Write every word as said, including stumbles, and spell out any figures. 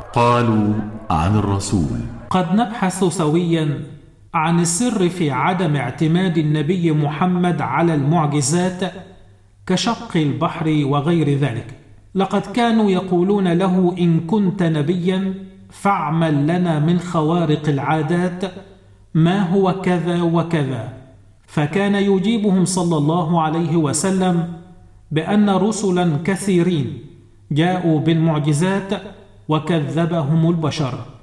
قالوا عن الرسول. قد نبحث سويا عن السر في عدم اعتماد النبي محمد على المعجزات كشق البحر وغير ذلك. لقد كانوا يقولون له: إن كنت نبيا فاعمل لنا من خوارق العادات ما هو كذا وكذا. فكان يجيبهم صلى الله عليه وسلم بأن رسلا كثيرين جاءوا بالمعجزات وكذبهم البشر.